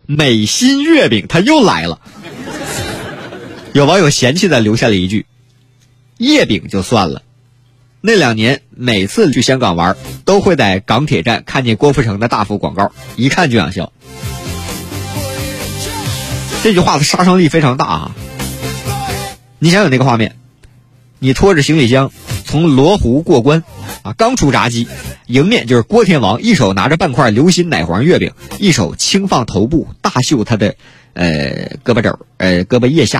美心月饼它又来了。有网友嫌弃的留下了一句：叶饼就算了，那2年每次去香港玩都会在港铁站看见郭富城的大幅广告，一看就想笑。这句话的杀伤力非常大啊！你想想那个画面，你拖着行李箱从罗湖过关啊，刚出闸机，迎面就是郭天王，一手拿着半块流心奶黄月饼，一手轻放头部，大秀他的胳膊肘胳膊腋下，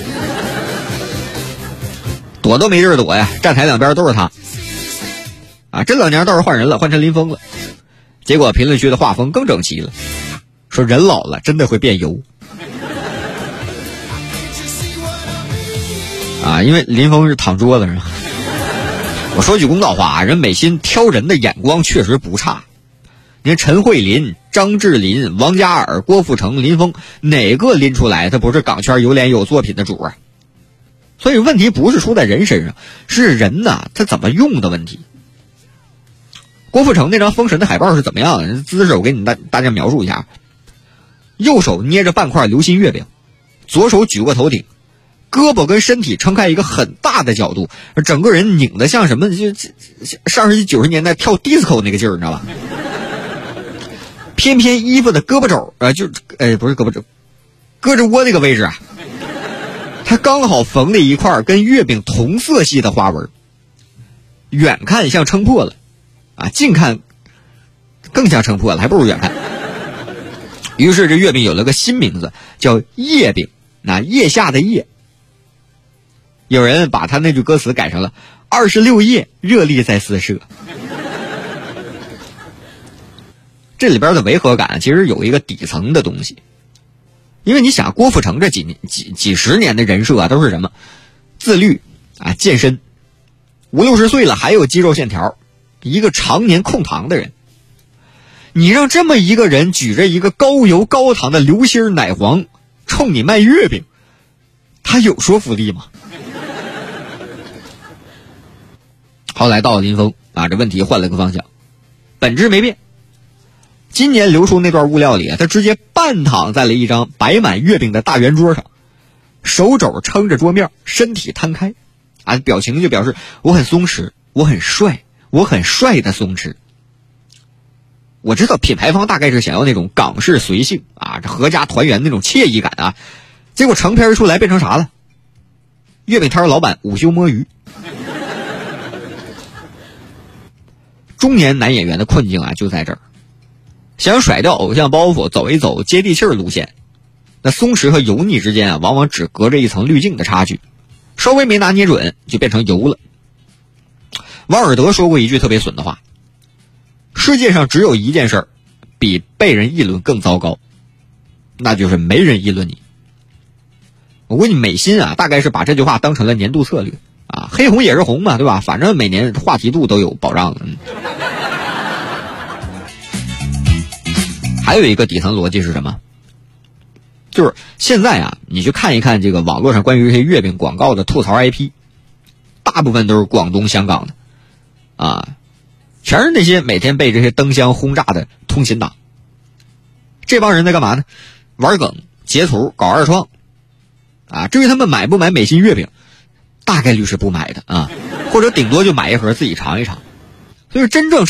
躲都没地儿躲呀，站台两边都是他啊！这2年倒是换人了，换成林峰了。结果评论区的画风更整齐了，说人老了真的会变油啊！因为林峰是躺桌子上。我说句公道话，人美心挑人的眼光确实不差。你看陈慧琳、张智霖、王嘉尔、郭富城、林峰，哪个拎出来他不是港圈有脸有作品的主啊？所以问题不是出在人身上，是人呐他怎么用的问题。郭富城那张封神的海报是怎么样的姿势，我给你大家描述一下。右手捏着半块流心月饼，左手举过头顶，胳膊跟身体撑开一个很大的角度，整个人拧得像什么，就上世纪90年代跳 disco 那个劲儿，你知道吧？偏偏衣服的胳膊肘不是胳膊肘，胳肢窝那个位置啊，它刚好缝了一块跟月饼同色系的花纹，远看像撑破了啊，近看更像撑破了，还不如远看。于是这月饼有了个新名字，叫叶饼，那腋下的腋。有人把他那句歌词改成了26页热力在四射。这里边的违和感其实有一个底层的东西，因为你想郭富城这几十年的人设啊，都是什么自律啊，健身，50、60岁了还有肌肉线条，一个常年控糖的人。你让这么一个人举着一个高油高糖的流心奶黄冲你卖月饼，他有说服力吗？后来到了林峰啊，这问题换了个方向，本质没变。今年流出那段物料里，他直接半躺在了一张摆满月饼的大圆桌上，手肘撑着桌面，身体摊开啊，表情就表示我很松弛，我很帅，我很帅的松弛。我知道品牌方大概是想要那种港式随性啊，这合家团圆那种惬意感啊，结果成片一出来变成啥了？月饼摊老板午休摸鱼。中年男演员的困境啊就在这儿，想甩掉偶像包袱，走一走接地气儿路线，那松弛和油腻之间啊，往往只隔着一层滤镜的差距，稍微没拿捏准就变成油了。王尔德说过一句特别损的话，世界上只有一件事比被人议论更糟糕，那就是没人议论你。我估计美心啊，大概是把这句话当成了年度策略啊，黑红也是红嘛，对吧？反正每年话题度都有保障的。还有一个底层逻辑是什么？就是现在啊，你去看一看这个网络上关于这些月饼广告的吐槽 IP， 大部分都是广东、香港的啊，全是那些每天被这些灯箱轰炸的通勤党。这帮人在干嘛呢？玩梗、截图、搞二创啊。至于他们买不买美心月饼，大概率是不买的啊，或者顶多就买一盒自己尝一尝。所以真正